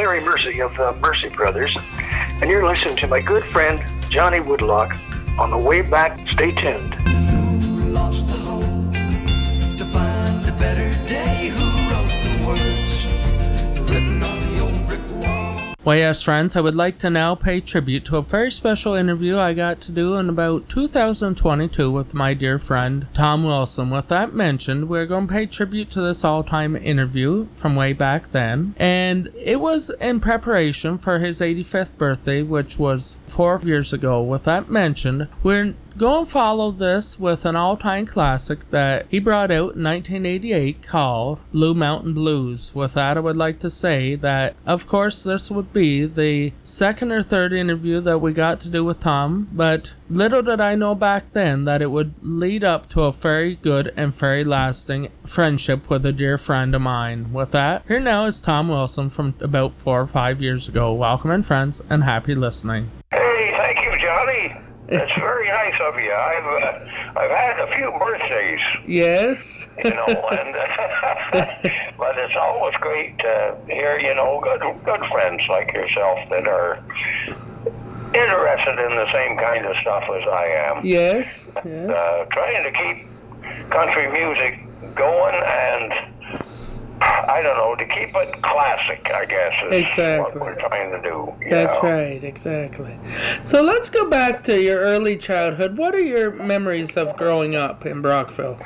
Larry Mercy of the Mercy Brothers, and you're listening to my good friend Johnny Woodlock on the way back. Stay tuned. Who lost the hope to find a better day? Who wrote the words written on the old brick wall? Well, yes, friends, I would like to now pay tribute to a very special interview I got to do in about 2022 with my dear friend Tom Wilson. With that mentioned, we're going to pay tribute to this all-time interview from way back then, and it was in preparation for his 85th birthday, which was 4 years ago. With that mentioned, we're go and follow this with an all-time classic that he brought out in 1988 called Blue Mountain Blues. With that, I would like to say that, of course, this would be the second or third interview that we got to do with Tom, but little did I know back then that it would lead up to a very good and very lasting friendship with a dear friend of mine. With that, here now is Tom Wilson from about 4 or 5 years ago. Welcome in, friends, and happy listening. Hey, thank you, Johnny. That's very nice of you. I've had a few birthdays, Yes. you know, and but it's always great to hear, you know, good friends like yourself that are interested in the same kind of stuff as I am. Yes. Yes. Trying to keep country music going and, I don't know, to keep it classic, I guess, is Exactly. what we're trying to do. That's right, exactly. So let's go back to your early childhood. What are your memories of growing up in Brockville?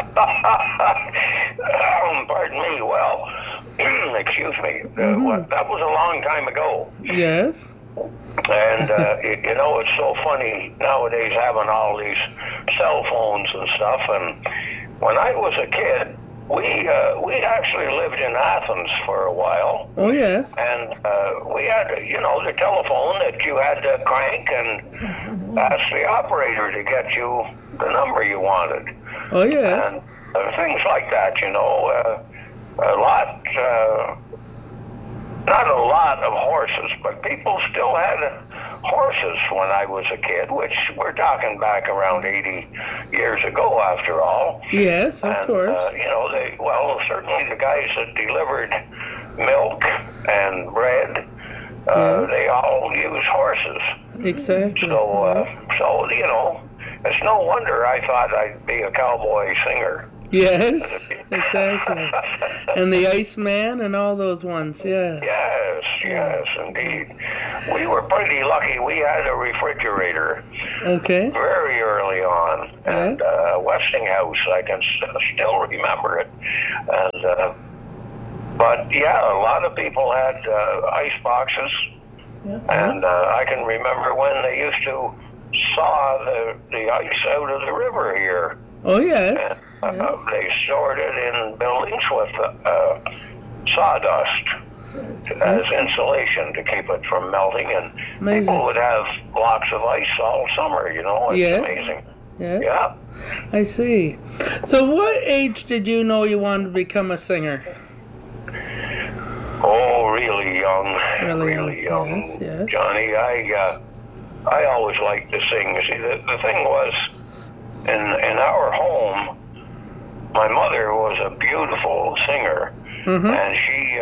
Pardon me, well, excuse me, that was a long time ago. Yes. And, you know, it's so funny nowadays having all these cell phones and stuff. And when I was a kid, we actually lived in Athens for a while. Oh, yes. And we had, you know, the telephone that you had to crank and ask the operator to get you the number you wanted. Oh, yes. And things like that, you know, a lot, not a lot of horses, but people still had horses when I was a kid, which we're talking back around 80 years ago, after all. Yes, of course. You know, certainly the guys that delivered milk and bread, they all used horses. Exactly. So, you know, it's no wonder I thought I'd be a cowboy singer. Yes, exactly. And the Iceman and all those ones, yeah. Yes, indeed. We were pretty lucky. We had a refrigerator Okay. very early on, and Westinghouse, I can still remember it. And but yeah, a lot of people had ice boxes, and I can remember when they used to saw the ice out of the river here. Oh, yes. They stored it in buildings with sawdust as insulation to keep it from melting, and Amazing. people would have blocks of ice all summer, you know. It's amazing. Yeah. Yeah. I see. So what age did you know you wanted to become a singer? Oh, really young. Really young, young. yes. Johnny, I always liked to sing. See, the thing was, in our home, my mother was a beautiful singer, and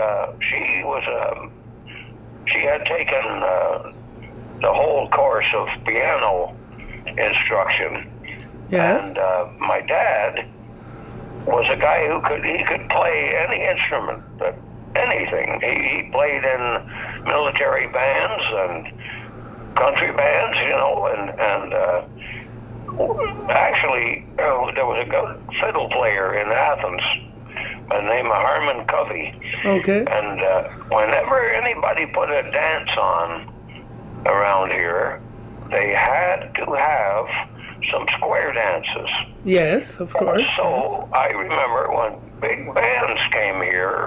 she had taken the whole course of piano instruction. Yeah. And my dad was a guy who could play any instrument, anything. He played in military bands and country bands, you know, and actually, there was a good fiddle player in Athens by the name of Harmon Covey. Okay. And whenever anybody put a dance on around here, they had to have some square dances. Yes, of course. So I remember when big bands came here,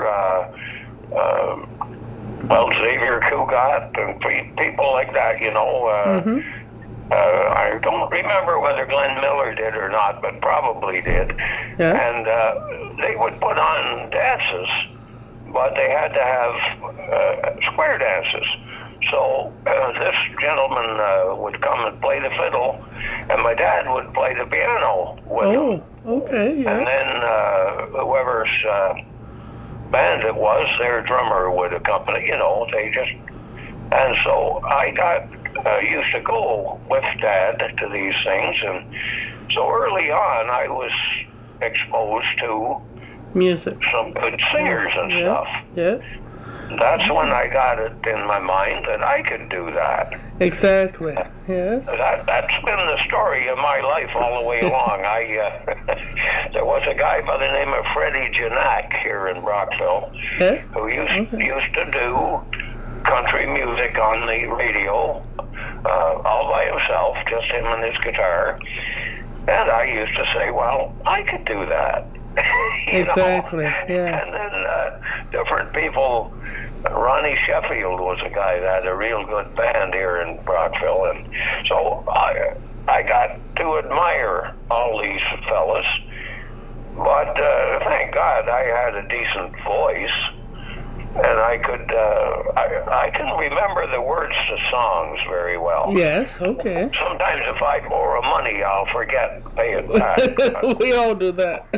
Xavier Cugat and people like that, you know. I don't remember whether Glenn Miller did or not, but probably did. Yeah. And they would put on dances, but they had to have square dances. So this gentleman would come and play the fiddle, and my dad would play the piano with him. Oh, okay, yeah. And then whoever's band it was, their drummer would accompany, and so I used to go with Dad to these things, and so early on I was exposed to Music. some good singers and Yeah. stuff. Yeah. That's when I got it in my mind that I could do that. Exactly. Yes. That's been the story of my life all the way along. There was a guy by the name of Freddie Janak here in Brockville Yeah. who used to do country music on the radio all by himself, just him and his guitar. And I used to say, well, I could do that. Exactly. Yes. And then different people. Ronnie Sheffield was a guy that had a real good band here in Brockville, and so I got to admire all these fellas. But thank God I had a decent voice, and I could I can remember the words to songs very well. Yes. Okay. Sometimes if I borrow money, I'll forget to pay it back. We all do that.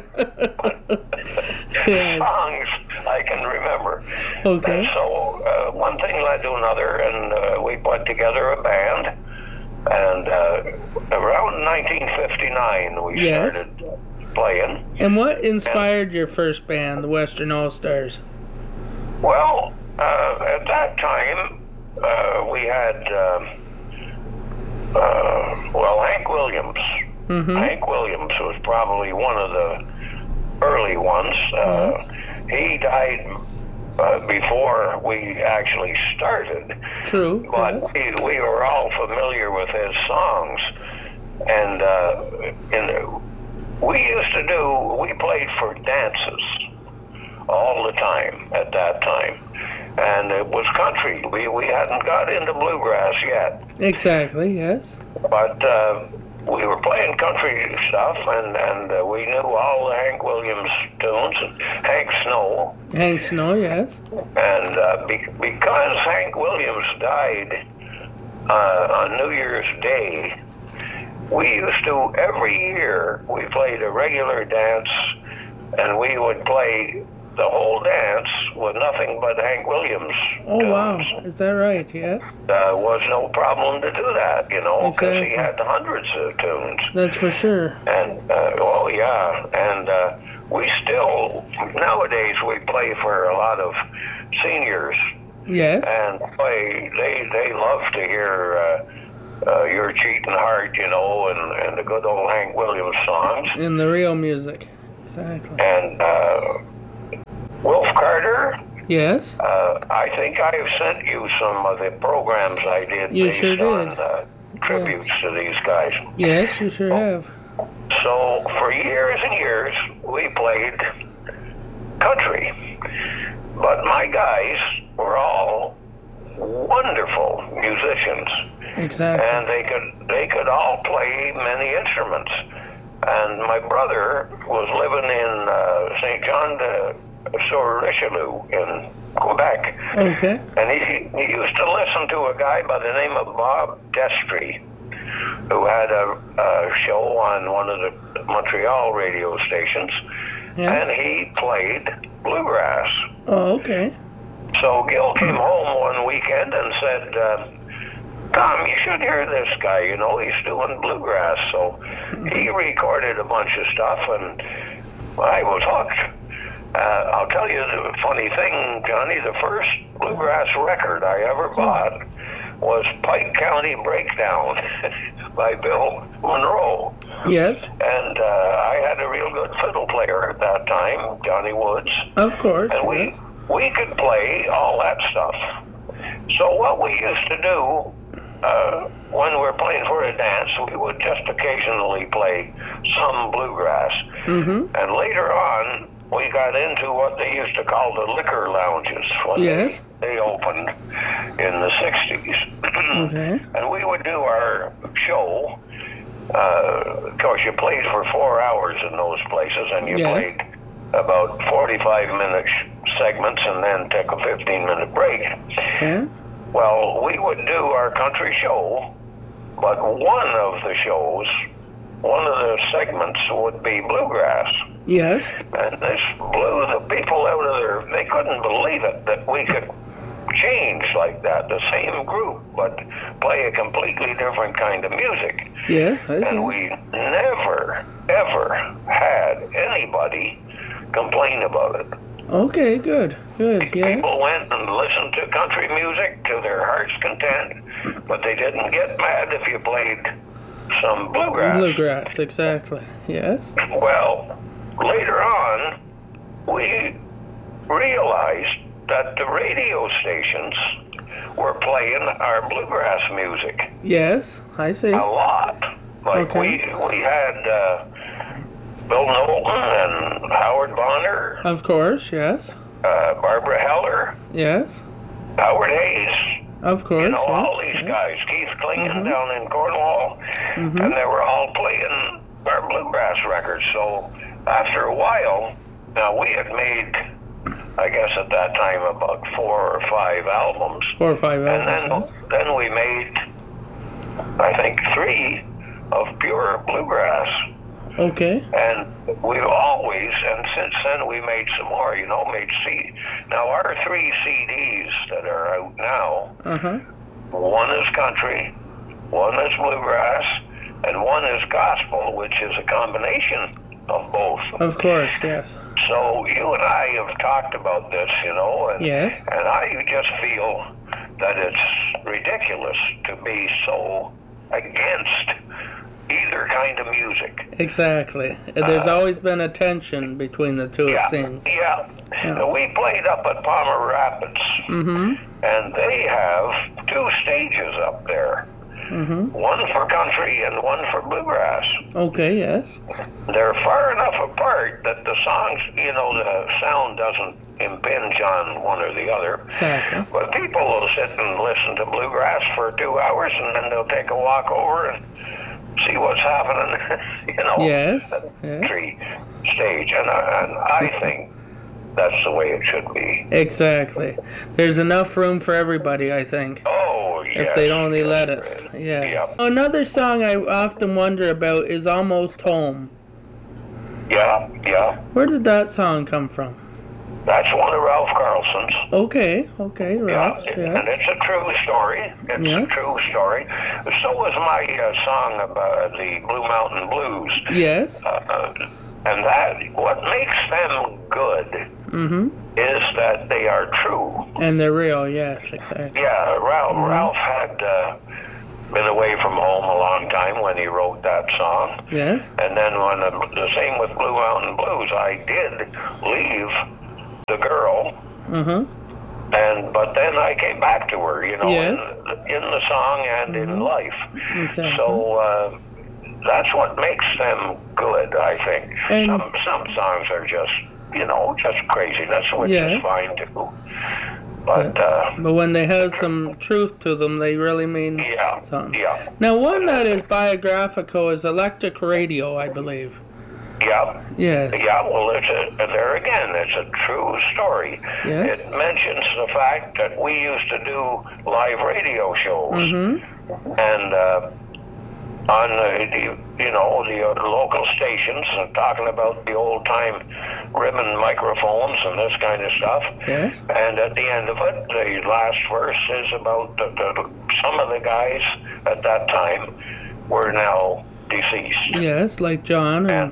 Yeah. Songs I can remember. Okay. And so one thing led to another, and we put together a band. And around 1959, we Yes. started playing. And what inspired your first band, the Western All Stars? Well, at that time, we had Hank Williams. Mm-hmm. Hank Williams was probably one of the early ones. He died before we actually started, True. but we were all familiar with his songs. And we played for dances all the time at that time. And it was country. We hadn't got into bluegrass yet. Exactly. Yes. But we were playing country stuff, and we knew all the Hank Williams tunes, and Hank Snow. Hank Snow. Yes. And because Hank Williams died on New Year's Day, we used to, every year, we played a regular dance, and we would play the whole dance with nothing but Hank Williams Oh tunes. wow. Is that right? Yes. Was no problem to do that, because Exactly. he had hundreds of tunes. That's for sure. And, we still, nowadays we play for a lot of seniors, Yes. and they love to hear You're Cheating Heart, and the good old Hank Williams songs. In the real music. Exactly. And Wilf Carter, Yes. I think I've sent you some of the programs I did You based sure did. on tributes to these guys. Yes, you sure have. So for years and years, we played country. But my guys were all wonderful musicians, Exactly. and they could all play many instruments. And my brother was living in St. John sur Richelieu in Quebec. Okay. And he used to listen to a guy by the name of Bob Destry, who had a show on one of the Montreal radio stations, Yeah. and he played bluegrass. Oh, okay. So Gil came home one weekend and said, Tom, you should hear this guy, he's doing bluegrass. So he recorded a bunch of stuff, and I was hooked. I'll tell you the funny thing, Johnny, the first bluegrass record I ever bought was Pike County Breakdown by Bill Monroe. Yes. And I had a real good fiddle player at that time, Johnny Woods. Of course. And Yes. we could play all that stuff. So what we used to do when we were playing for a dance, we would just occasionally play some bluegrass. Mm-hmm. And later on, we got into what they used to call the liquor lounges when Yes. they opened in the 60s. Okay. And we would do our show. Of course, you played for 4 hours in those places, and you Yeah. played about 45-minute segments and then took a 15-minute break. Okay. Well, we would do our country show, but one of the segments would be bluegrass. Yes. And this blew the people out of they couldn't believe it that we could change like that, the same group, but play a completely different kind of music. Yes, I And see. we never, ever had anybody complain about it. Okay, good, yes. People went and listened to country music to their heart's content, but they didn't get mad if you played some bluegrass. Bluegrass, exactly. Yes. Well, later on, we realized that the radio stations were playing our bluegrass music Yes, I see. a lot. Like Okay. we had Bill Knowlton and Howard Bonner, Of course, yes. Barbara Heller, Yes. Howard Hayes, Of course. you know, yes. all these guys, Keith Klingon Mhm. down in Cornwall, Mhm. and they were all playing our bluegrass records. So after a while, now we had made, I guess at that time, about 4 or 5 albums. 4 or 5 And albums. then we made, I think, 3 of pure bluegrass. yes. Okay. And we've always, and since then we made some more, you know, Now our 3 CDs that are out now, Uh-huh. one is country, one is bluegrass, and one is gospel, which is a combination of both. Of course, yes. So you and I have talked about this, you know, and, Yes. and I just feel that it's ridiculous to be so against either kind of music. Exactly. There's always been a tension between the two, it seems. Yeah. Yeah. We played up at Palmer Rapids, Mm-hmm. and they have 2 stages up there. Mm-hmm. One for country and one for bluegrass. Okay, yes. They're far enough apart that the songs, you know, the sound doesn't impinge on one or the other. Exactly. But people will sit and listen to bluegrass for 2 hours, and then they'll take a walk over and see what's happening, you know, Yes, at yes. country stage. And I think that's the way it should be. Exactly. There's enough room for everybody, I think. Oh, yes. If they'd only yes, let yes. it. Yeah. Yep. Another song I often wonder about is Almost Home. Yeah, yeah. Where did that song come from? That's one of Ralph Carlson's. Okay, Ralph. Yeah, Yes. and it's a true story. It's Yeah. a true story. So was my song about the Blue Mountain Blues. Yes. And that, what makes them good Mm-hmm. is that they are true. And they're real, yes, exactly. Yeah, Ralph had been away from home a long time when he wrote that song. Yes. And then when the same with Blue Mountain Blues, I did leave the girl, Uh-huh. but then I came back to her, you know, Yes. in the song and in life. Exactly. So that's what makes them good, I think. And- Some songs are just, you know, just craziness, which Yeah. is fine too. But But when they have some truth to them, they really mean yeah, something. yeah, Now, one that is biographical is Electric Radio, I believe. yeah. Yes. Yeah, well, there again, it's a true story. Yes. It mentions the fact that we used to do live radio shows, Mm-hmm. and on the local stations, and talking about the old time ribbon microphones and this kind of stuff. Yes. And at the end of it, the last verse is about some of the guys at that time were now deceased. Yes, like John. And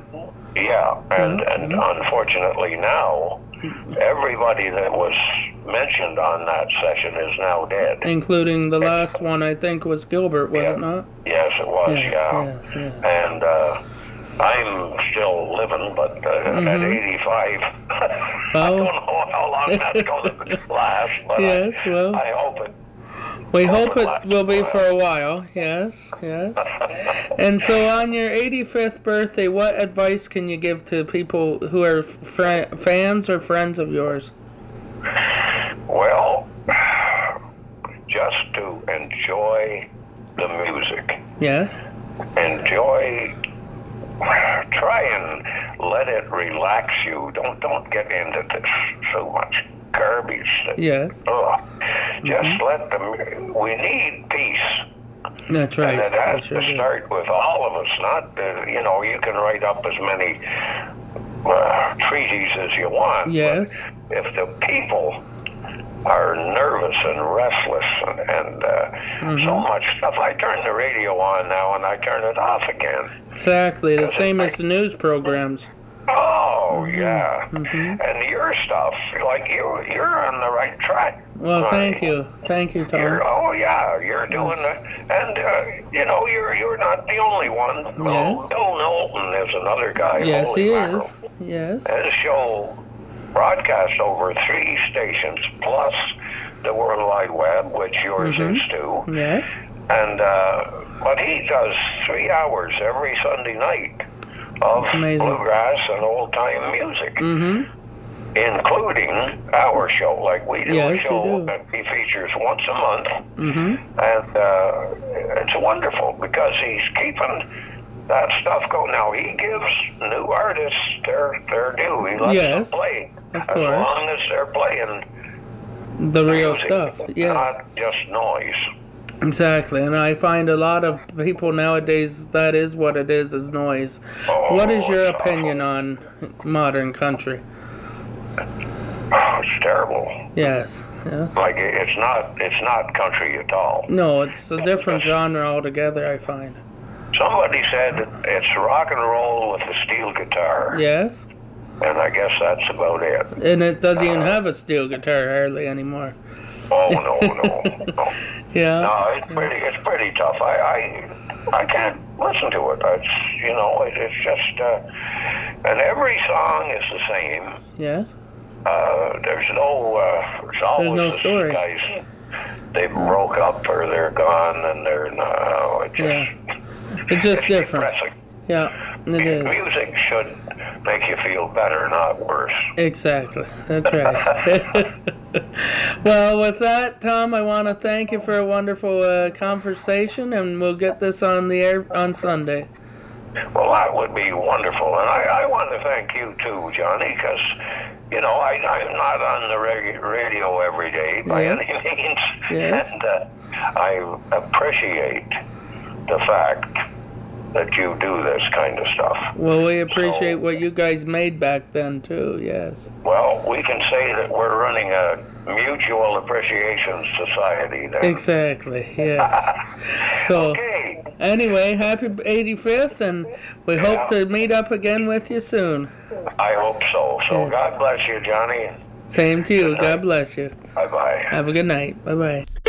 and unfortunately now, everybody that was mentioned on that session is now dead. Including the last one, I think, was Gilbert, was it not? Yes, it was, Yes, yeah. yes. And I'm still living, but at 85, I don't know how long that's going to last, but Yes, well. I hope it. We hope it it lasts will be a for a while, yes. And so on your 85th birthday, what advice can you give to people who are fans or friends of yours? Well, just to enjoy the music. Yes? Try and let it relax you. Don't get into this so much garbage. Yes. Just let them. We need peace, That's right. and it has I sure to do. start with all of us. Not you can write up as many treaties as you want. Yes. But if the people are nervous and restless and so much stuff, I turn the radio on now and I turn it off again. Exactly, the same as the news programs. Oh, yeah. And your stuff, like you're on the right track. Well, thank you, Tom. You're doing it, and you're not the only one. Yes. Bill Knowlton is another guy. Yes, holy he mackerel. is. Yes. His show broadcasts over 3 stations plus the World Wide Web, which yours is too. Yes. And but he does 3 hours every Sunday night of Amazing. bluegrass and old-time music, including our show. Like we do Yes, a you show do. that he features once a month, Mm-hmm. and it's wonderful because he's keeping that stuff going. Now he gives new artists their due. He lets them Yes, play of as course. long as they're playing The real music, stuff. Yes. not just noise. Exactly, and I find a lot of people nowadays, that is what it is noise. What is your it's opinion on modern country? awful. It's terrible. Yes. Yes. Like it's not country at all. No, it's a different genre altogether, I find. Somebody said it's rock and roll with a steel guitar, Yes. and I guess that's about it. And it doesn't even have a steel guitar hardly anymore. Oh no. Yeah. No, it's pretty tough. I can't listen to it. It's just and every song is the same. Yes. There's always no this story. guys, they broke up or they're gone and they're no. It's just Yeah. It's just it's different. depressing. Yeah, it is. Music should make you feel better, not worse. Exactly. That's right. Well, with that, Tom, I want to thank you for a wonderful conversation, and we'll get this on the air on Sunday. Well, that would be wonderful. And I want to thank you too, Johnny, because, I'm not on the radio every day by Yeah. any means. Yes. And I appreciate the fact that you do this kind of stuff. Well, we appreciate what you guys made back then, too, yes. Well, we can say that we're running a mutual appreciation society then. Exactly, yes. So, Okay. anyway, happy 85th, and we hope to meet up again with you soon. I hope so. So Yes. God bless you, Johnny. Same to you. Good night. God bless you. Bye-bye. Have a good night. Bye-bye.